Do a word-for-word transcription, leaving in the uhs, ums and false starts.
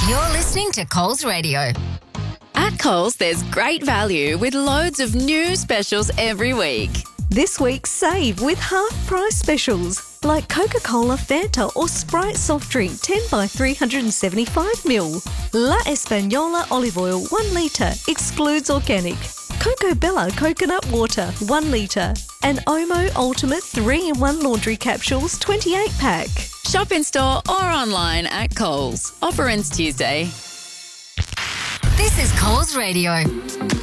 You're listening to Coles Radio. At Coles, there's great value with loads of new specials every week. This week, save with half-price specials like Coca-Cola, Fanta or Sprite soft drink ten by three hundred seventy-five milliliters. La Española olive oil one litre, excludes organic. Coco Bella coconut water one litre. And Omo Ultimate three in one laundry capsules twenty-eight pack. Shop in store or online at Coles. Offer ends Tuesday. This is Coles Radio.